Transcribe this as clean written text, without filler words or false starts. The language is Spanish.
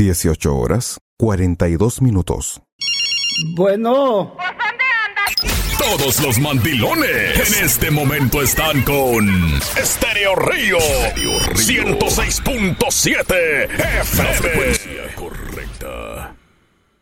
18 horas, 42 minutos. Bueno. ¿Pues dónde andas? Todos los mandilones en este momento están con Estéreo Río 106.7 FM. La frecuencia correcta.